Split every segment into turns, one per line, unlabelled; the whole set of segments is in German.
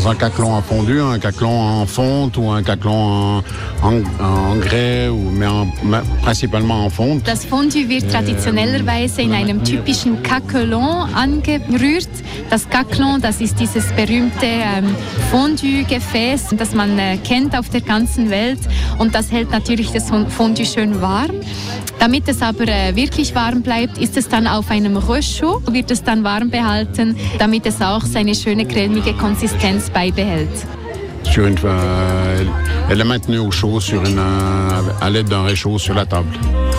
dans un caclon à fondu, un caclon en fonte ou un caclon en grès, principalement en fonte.
Das Fondue wird traditionellerweise in einem typischen Caclon angerührt. Das Caclon, das ist dieses berühmte Fondue-Gefäß, das man kennt auf der ganzen Welt. Und das hält natürlich das Fondue schön warm. Damit es aber wirklich warm bleibt, ist es dann auf einem Rechaux, wird es dann warm behalten, damit es auch seine schöne cremige Konsistenz beibehält.
Elle est maintenue au chaud à l'aide d'un réchaud sur la table.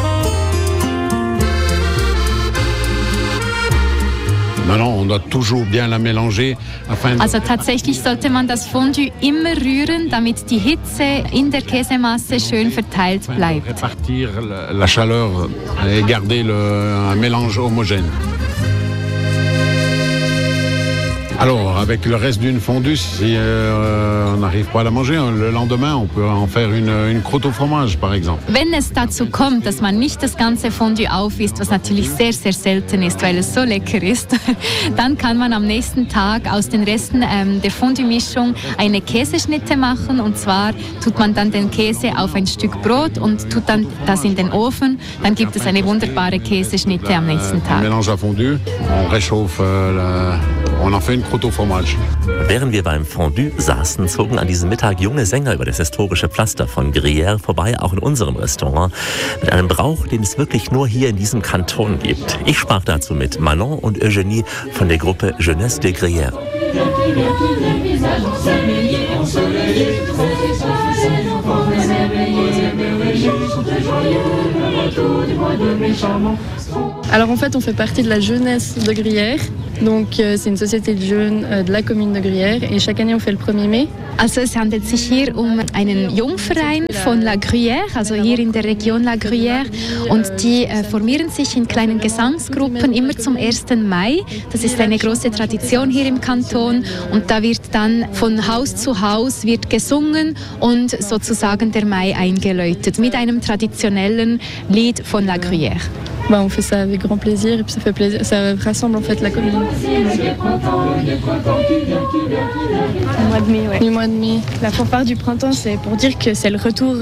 On doit toujours bien la mélanger.
Also tatsächlich sollte man das Fondue immer rühren, damit die Hitze in der Käsemasse schön verteilt bleibt.
Répartir la chaleur et garder un mélange homogène. Alors, avec le reste d'une fondue, si on n'arrive pas à la manger, le lendemain, on peut en faire une croûte au fromage, par exemple.
Wenn es dazu kommt, dass man nicht das ganze Fondue aufisst, was natürlich sehr, sehr selten ist, weil es so lecker ist, dann kann man am nächsten Tag aus den Resten der Fondue-Mischung eine Käseschnitte machen. Und zwar tut man dann den Käse auf ein Stück Brot und tut dann das in den Ofen. Dann gibt es eine wunderbare Käseschnitte am nächsten Tag.
Mélange à fondue, on réchauffe, on en fait une croûte au fromage.
Während wir beim Fondue saßen, zogen an diesem Mittag junge Sänger über das historische Pflaster von Gruyère vorbei, auch in unserem Restaurant, mit einem Brauch, den es wirklich nur hier in diesem Kanton gibt. Ich sprach dazu mit Manon und Eugénie von der Gruppe Jeunesse de Gruyère.
Alors en fait, on fait partie de la Jeunesse de Gruyère. Donc c'est une société de jeunes de la commune de Gruyère et chaque année on fait le 1er mai.
Also es handelt sich hier um einen Jungverein von La Gruyère, also hier in der Region La Gruyère, und die formieren sich in kleinen Gesangsgruppen immer zum 1. Mai. Das ist eine große Tradition hier im Kanton und da wird dann von Haus zu Haus wird gesungen und sozusagen der Mai eingeläutet mit einem traditionellen Lied von La Gruyère.
On fait ça avec grand plaisir et puis ça fait plaisir, ça rassemble en fait la commune.
Le mois de mai, ouais.
Le mois de mai.
La fanfare du printemps, c'est pour dire que c'est le retour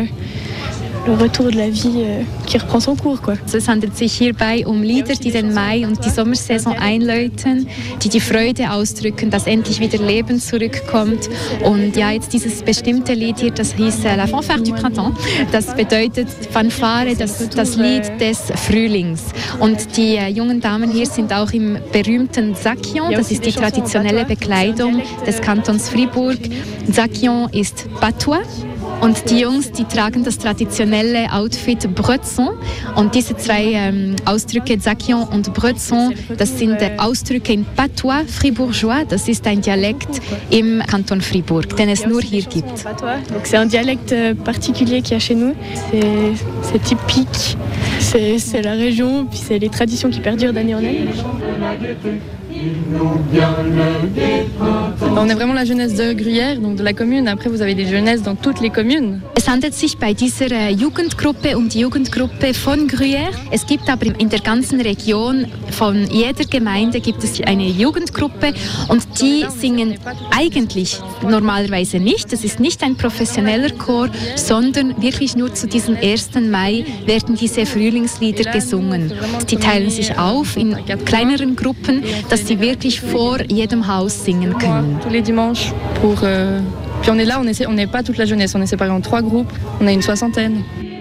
de la vie qui reprend son cours, quoi.
Es handelt sich hierbei um Lieder, die den Mai und die Sommersaison einläuten, die Freude ausdrücken, dass endlich wieder Leben zurückkommt. Und ja, jetzt dieses bestimmte Lied hier, das hieß La Fanfare du Printemps. Das bedeutet Fanfare, das Lied des Frühlings. Und die jungen Damen hier sind auch im berühmten Sakion, das ist die traditionelle Bekleidung des Kantons Fribourg. Sakion ist Patois. Und die Jungs, die tragen das traditionelle Outfit Bretson. Und diese zwei Ausdrücke, Sakion und Bretson, das sind Ausdrücke in Patois fribourgeois. Das ist ein Dialekt im Kanton Fribourg, den es nur hier gibt.
Donc c'est un dialecte particulier qu'il y a chez nous. C'est typique, c'est la région, puis c'est les traditions qui perdurent d'année en année.
On est vraiment la jeunesse de Gruyère, donc de la commune. Après, vous avez des jeunesses dans toutes les communes.
Es handelt sich bei dieser Jugendgruppe um die Jugendgruppe von Gruyère. Es gibt aber in der ganzen Region, von jeder Gemeinde gibt es eine Jugendgruppe und die singen eigentlich normalerweise nicht. Das ist nicht ein professioneller Chor, sondern wirklich nur zu diesem 1. Mai werden diese Frühlingslieder gesungen. Die teilen sich auf in kleineren Gruppen, dass sie wirklich vor jedem Haus singen können.
Tous les dimanches pour puis on est là, on n'est pas toute la jeunesse, on est séparés en 3 groupes, on a une 60aine.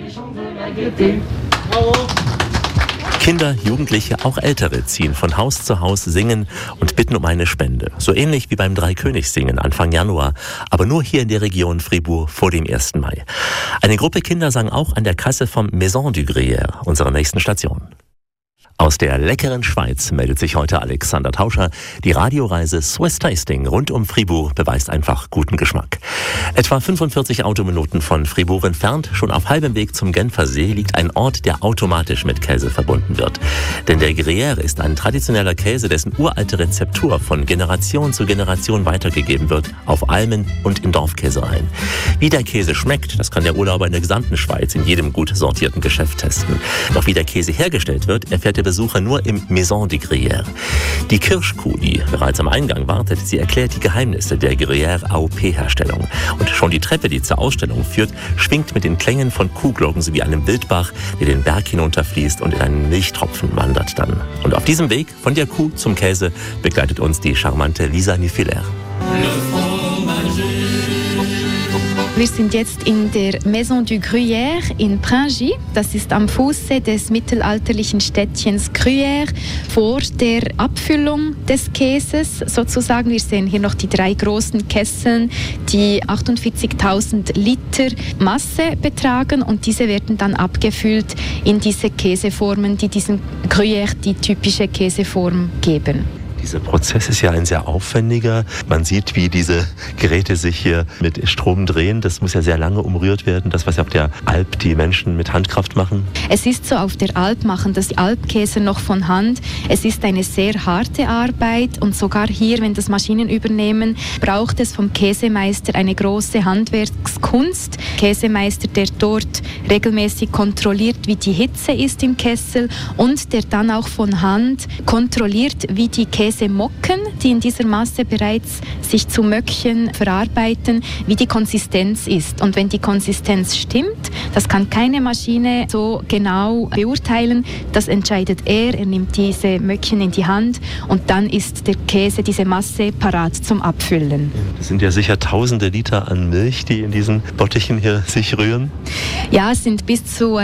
Kinder, Jugendliche, auch Ältere ziehen von Haus zu Haus, singen und bitten um eine Spende. So ähnlich wie beim Dreikönigssingen Anfang Januar, aber nur hier in der Region Fribourg vor dem 1. Mai. Eine Gruppe Kinder sang auch an der Kasse vom Maison du Gruyère, unserer nächsten Station. Aus der leckeren Schweiz meldet sich heute Alexander Tauscher. Die Radioreise Swiss Tasting rund um Fribourg beweist einfach guten Geschmack. Etwa 45 Autominuten von Fribourg entfernt, schon auf halbem Weg zum Genfersee, liegt ein Ort, der automatisch mit Käse verbunden wird. Denn der Gruyère ist ein traditioneller Käse, dessen uralte Rezeptur von Generation zu Generation weitergegeben wird, auf Almen und in Dorfkäsereien. Wie der Käse schmeckt, das kann der Urlauber in der gesamten Schweiz in jedem gut sortierten Geschäft testen. Doch wie der Käse hergestellt wird, erfährt der Besucher nur im Maison de Gruyère. Die Kirschkuh, die bereits am Eingang wartet, sie erklärt die Geheimnisse der Gruyère AOP-Herstellung. Und schon die Treppe, die zur Ausstellung führt, schwingt mit den Klängen von Kuhglocken sowie einem Wildbach, der den Berg hinunterfließt und in einen Milchtropfen wandert dann. Und auf diesem Weg von der Kuh zum Käse begleitet uns die charmante Lisa Nifiler.
Wir sind jetzt in der Maison du Gruyère in Pringy. Das ist am Fuße des mittelalterlichen Städtchens Gruyère vor der Abfüllung des Käses sozusagen. Wir sehen hier noch die 3 großen Kesseln, die 48.000 Liter Masse betragen und diese werden dann abgefüllt in diese Käseformen, die diesem Gruyère die typische Käseform geben.
Dieser Prozess ist ja ein sehr aufwendiger. Man sieht, wie diese Geräte sich hier mit Strom drehen. Das muss ja sehr lange umrührt werden. Das, was ja auf der Alp die Menschen mit Handkraft machen.
Es ist so, auf der Alp machen das Alpkäser noch von Hand. Es ist eine sehr harte Arbeit und sogar hier, wenn das Maschinen übernehmen, braucht es vom Käsemeister eine große Handwerkskunst. Käsemeister, der dort regelmäßig kontrolliert, wie die Hitze ist im Kessel und der dann auch von Hand kontrolliert, wie die Käsemocken, die in dieser Masse bereits sich zu Möckchen verarbeiten, wie die Konsistenz ist. Und wenn die Konsistenz stimmt, das kann keine Maschine so genau beurteilen, das entscheidet er. Er nimmt diese Möckchen in die Hand und dann ist der Käse, diese Masse, parat zum Abfüllen.
Das sind ja sicher tausende Liter an Milch, die in diesen Bottichen hier sich rühren.
Ja, es sind bis zu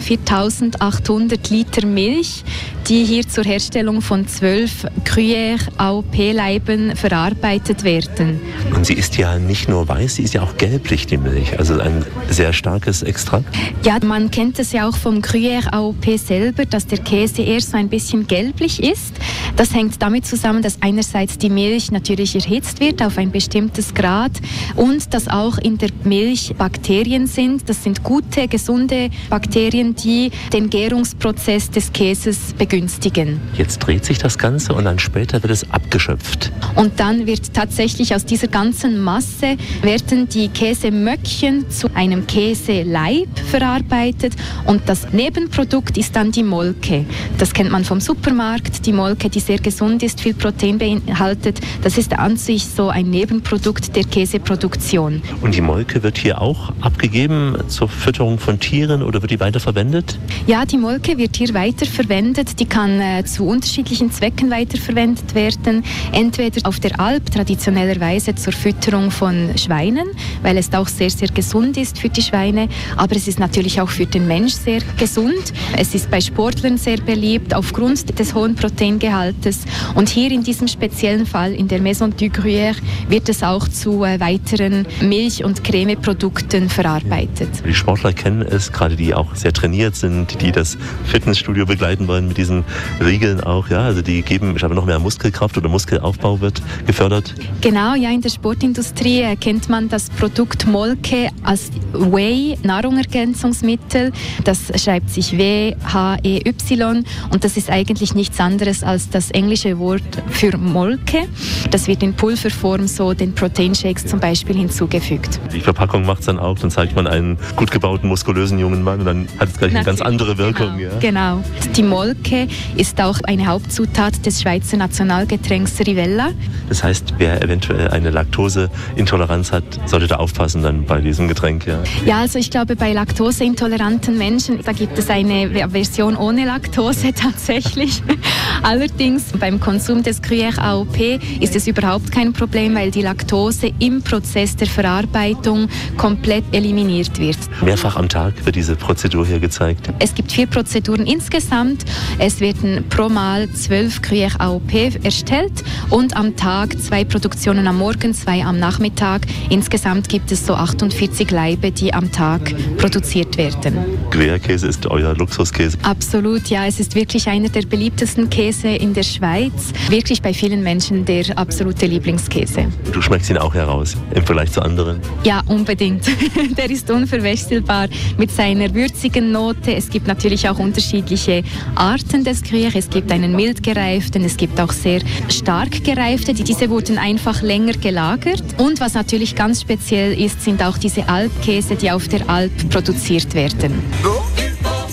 4.800 Liter Milch, die hier zur Herstellung von 12 Gruyère AOP-Leiben verarbeitet werden.
Und sie ist ja nicht nur weiß, sie ist ja auch gelblich, die Milch. Also ein sehr starkes Extrakt.
Ja, man kennt es ja auch vom Gruyère AOP selber, dass der Käse eher so ein bisschen gelblich ist. Das hängt damit zusammen, dass einerseits die Milch natürlich erhitzt wird auf ein bestimmtes Grad und dass auch in der Milch Bakterien sind. Das sind gute, gesunde Bakterien, die den Gärungsprozess des Käses begünstigen.
Jetzt dreht sich das Ganze und dann später wird es abgeschöpft.
Und dann wird tatsächlich aus dieser ganzen Masse werden die Käsemöckchen zu einem Käseleib verarbeitet und das Nebenprodukt ist dann die Molke. Das kennt man vom Supermarkt, die Molke, die sehr gesund ist, viel Protein beinhaltet. Das ist an sich so ein Nebenprodukt der Käseproduktion.
Und die Molke wird hier auch abgegeben zur Fütterung von Tieren oder wird die weiterverwendet?
Ja, die Molke wird hier weiterverwendet. Die kann zu unterschiedlichen Zwecken weiterverwendet werden. Entweder auf der Alp traditionellerweise zur Fütterung von Schweinen, weil es auch sehr, sehr gesund ist für die Schweine. Aber es ist natürlich auch für den Mensch sehr gesund. Es ist bei Sportlern sehr beliebt aufgrund des hohen Proteingehaltes. Und hier in diesem speziellen Fall in der Maison du Gruyère wird es auch zu weiteren Milch- und Cremeprodukten verarbeitet.
Die Sportler kennen es, gerade die auch sehr trainiert sind, die das Fitnessstudio begleiten wollen mit diesen Riegeln auch. Ja, also die geben, ich glaube, noch mehr Muskelkraft oder Muskelaufbau wird gefördert.
Genau, ja, in der Sportindustrie kennt man das Produkt Molke als Whey, Nahrungsergänzungsmittel. Das schreibt sich W-H-E-Y und das ist eigentlich nichts anderes als das englische Wort für Molke. Das wird in Pulverform so den Proteinshakes zum Beispiel hinzugefügt.
Die Verpackung macht es dann auch, dann zeigt man einen gut gebauten, muskulösen jungen Mann und dann hat es gleich eine ganz andere Wirkung.
Genau, ja. Genau. Die Molke ist auch eine Hauptzutat des Schweizer Nationalgetränks Rivella.
Das heißt, wer eventuell eine Laktoseintoleranz hat, sollte da aufpassen dann bei diesem Getränk. Ja,
ja, also ich glaube, bei laktoseintoleranten Menschen, da gibt es eine Version ohne Laktose tatsächlich. Allerdings beim Konsum des Gruyère AOP ist es überhaupt kein Problem, weil die Laktose im Prozess der Verarbeitung komplett eliminiert wird.
Mehrfach am Tag wird diese Prozedur hier gezeigt?
Es gibt 4 Prozeduren insgesamt. Es werden pro Mal 12 Gruyère AOP erstellt und am Tag 2 Produktionen am Morgen, 2 am Nachmittag. Insgesamt gibt es so 48 Laibe, die am Tag produziert werden.
Gruyère-Käse ist euer Luxuskäse?
Absolut, ja. Es ist wirklich einer der beliebtesten Käse in der Schweiz. Wirklich bei vielen Menschen der absolute Lieblingskäse.
Du schmeckst ihn auch heraus im Vergleich zu anderen?
Ja, unbedingt. Der ist unverwechselbar mit seiner würzigen Note. Es gibt natürlich auch unterschiedliche Arten des Gruyère. Es gibt einen mild gereiften, es gibt auch sehr stark gereifte. Diese wurden einfach länger gelagert. Und was natürlich ganz speziell ist, sind auch diese Alpkäse, die auf der Alp produziert werden.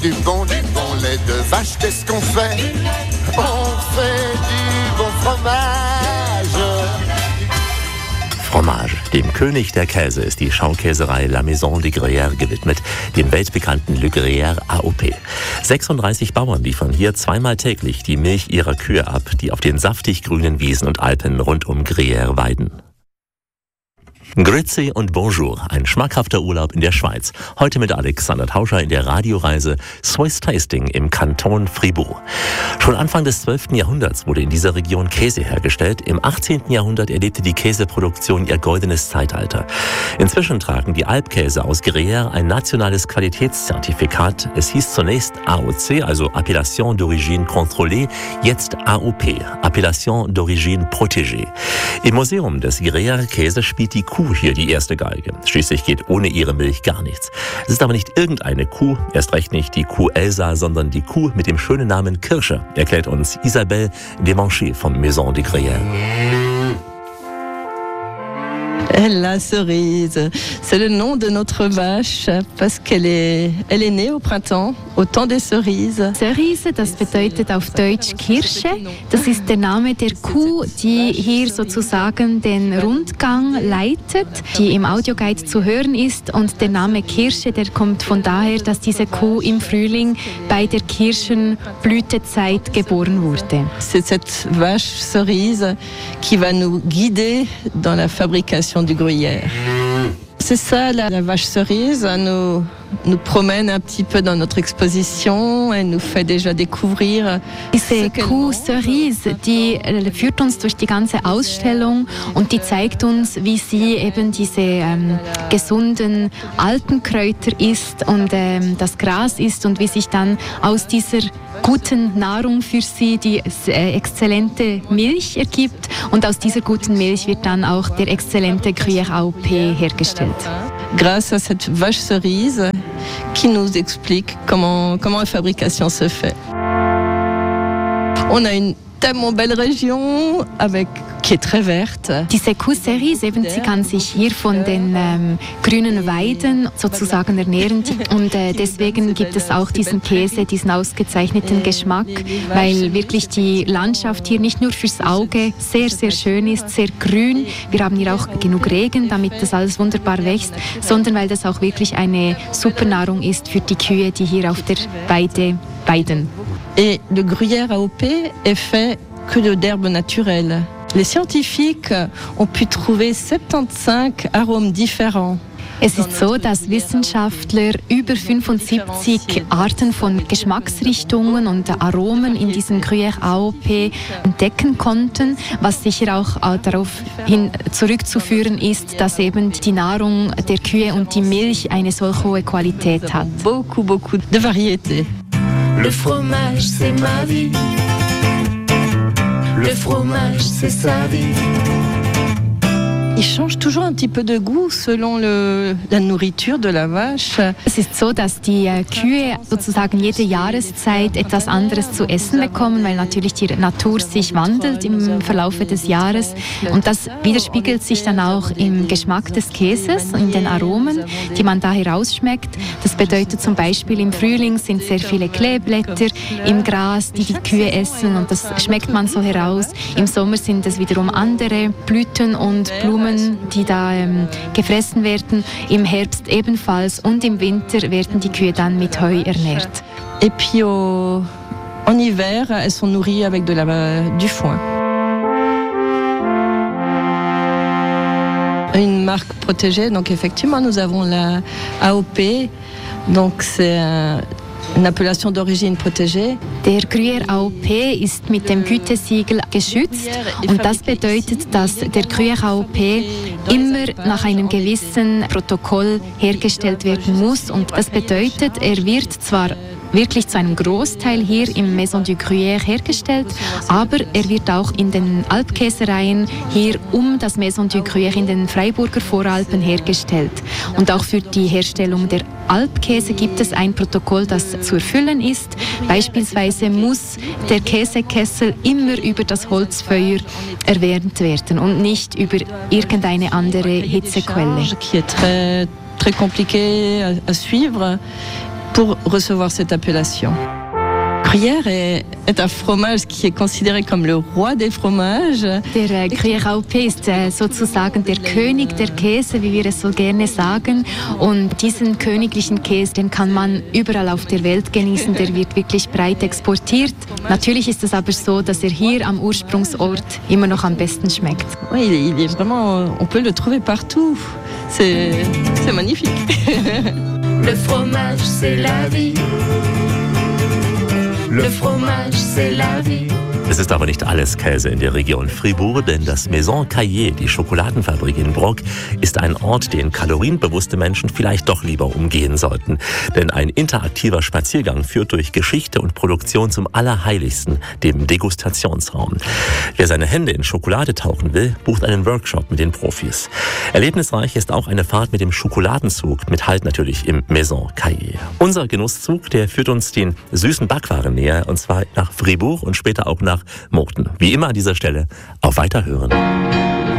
du bon lait de vache, qu'est-ce qu'on fait? On fait du bon fromage.
Fromage, dem König der Käse, ist die Schaukäserei La Maison de Gruyère gewidmet, dem weltbekannten Le Gruyère AOP. 36 Bauern liefern hier zweimal täglich die Milch ihrer Kühe ab, die auf den saftig grünen Wiesen und Alpen rund um Gruyère weiden. Grüezi und Bonjour, ein schmackhafter Urlaub in der Schweiz. Heute mit Alexander Tauscher in der Radioreise Swiss Tasting im Kanton Fribourg. Schon Anfang des 12. Jahrhunderts wurde in dieser Region Käse hergestellt. Im 18. Jahrhundert erlebte die Käseproduktion ihr goldenes Zeitalter. Inzwischen tragen die Alpkäse aus Gruyère ein nationales Qualitätszertifikat. Es hieß zunächst AOC, also Appellation d'origine contrôlée, jetzt AOP, Appellation d'origine protégée. Im Museum des Gruyère Käse spielt die Kuh hier die erste Geige. Schließlich geht ohne ihre Milch gar nichts. Es ist aber nicht irgendeine Kuh, erst recht nicht die Kuh Elsa, sondern die Kuh mit dem schönen Namen Kirsche, erklärt uns Isabelle Desmanchés vom Maison de Gruyère.
La cerise, c'est le nom de notre vache parce qu'elle est née au printemps, au temps des cerises.
Cerise, das bedeutet auf Deutsch Kirsche. Das ist der Name der Kuh, die hier sozusagen den Rundgang leitet, die im Audioguide zu hören ist. Und der Name Kirsche, der kommt von daher, dass diese Kuh im Frühling bei der Kirschenblütezeit geboren wurde.
C'est cette vache cerise qui va nous guider dans la fabrication du gruyère. C'est ça, la vache cerise nous promène un petit peu dans notre exposition et nous fait déjà découvrir.
Diese Kuh Cerise, die führt uns durch die ganze Ausstellung und die zeigt uns, wie sie eben diese gesunden Alpenkräuter isst und das Gras isst und wie sich dann aus dieser guten Nahrung für sie die exzellente Milch ergibt und aus dieser guten Milch wird dann auch der exzellente Gruyère AOP hergestellt.
Grâce à cette vache cerise qui nous explique comment la fabrication se fait. On a une tellement belle région qui est très verte.
Diese Kuh Cerise, eben, sie kann sich hier von den grünen Weiden sozusagen ernähren und deswegen gibt es auch diesen Käse, diesen ausgezeichneten Geschmack, weil wirklich die Landschaft hier nicht nur fürs Auge sehr, sehr schön ist, sehr grün. Wir haben hier auch genug Regen, damit das alles wunderbar wächst, sondern weil das auch wirklich eine Supernahrung ist für die Kühe, die hier auf der Weide weiden.
Et le gruyère AOP est fait que d'herbes naturelles. Les scientifiques ont pu trouver 75 Aromen différents.
Es ist so, dass Wissenschaftler über 75 Arten von Geschmacksrichtungen und Aromen in diesem Gruyère AOP entdecken konnten, was sicher auch darauf hin zurückzuführen ist, dass eben die Nahrung der Kühe und die Milch eine solch hohe Qualität hat.
Beaucoup de variétés.
Le fromage, c'est ma vie. Le fromage, c'est sa vie.
Il change toujours un petit peu de goût selon la nourriture de la vache.
Es ist so, dass die Kühe sozusagen jede Jahreszeit etwas anderes zu essen bekommen, weil natürlich die Natur sich wandelt im Verlaufe des Jahres. Und das widerspiegelt sich dann auch im Geschmack des Käses, in den Aromen, die man da herausschmeckt. Das bedeutet zum Beispiel, im Frühling sind sehr viele Kleeblätter im Gras, die die Kühe essen und das schmeckt man so heraus. Im Sommer sind es wiederum andere Blüten und Blumen, die da gefressen werden, im Herbst ebenfalls und im Winter werden die Kühe dann mit Heu ernährt.
Et puis en hiver, elles sont nourries avec du foin. Une marque protégée, donc effectivement nous avons la AOP, donc c'est une appellation d'origine protégée.
Der Gruyère AOP ist mit dem Gütesiegel geschützt und das bedeutet, dass der Gruyère AOP immer nach einem gewissen Protokoll hergestellt werden muss und das bedeutet, er wird zwar wirklich zu einem Großteil hier im Maison du Gruyère hergestellt, aber er wird auch in den Alpkäsereien hier um das Maison du Gruyère in den Freiburger Voralpen hergestellt. Und auch für die Herstellung der Alpkäse gibt es ein Protokoll, das zu erfüllen ist. Beispielsweise muss der Käsekessel immer über das Holzfeuer erwärmt werden und nicht über irgendeine andere Hitzequelle.
Qui est très compliqué à suivre. pour recevoir cette appellation. Gruyère est un fromage qui est considéré comme le roi des fromages.
Der Gruyère-Alpé ist sozusagen der König der Käse, wie wir es so gerne sagen. Und diesen königlichen Käse, den kann man überall auf der Welt genießen. Der wird wirklich breit exportiert. Natürlich ist es aber so, dass er hier am Ursprungsort immer noch am besten schmeckt.
Oui, il est vraiment, on peut le trouver partout. C'est magnifique.
Le fromage, c'est la vie. Le fromage, c'est la vie.
Es ist aber nicht alles Käse in der Region Fribourg, denn das Maison Caillé, die Schokoladenfabrik in Brock, ist ein Ort, den kalorienbewusste Menschen vielleicht doch lieber umgehen sollten. Denn ein interaktiver Spaziergang führt durch Geschichte und Produktion zum Allerheiligsten, dem Degustationsraum. Wer seine Hände in Schokolade tauchen will, bucht einen Workshop mit den Profis. Erlebnisreich ist auch eine Fahrt mit dem Schokoladenzug, mit Halt natürlich im Maison Caillé. Unser Genusszug, der führt uns den süßen Backwaren näher, und zwar nach Fribourg und später auch nach Murten. Wie immer an dieser Stelle, auf Weiterhören.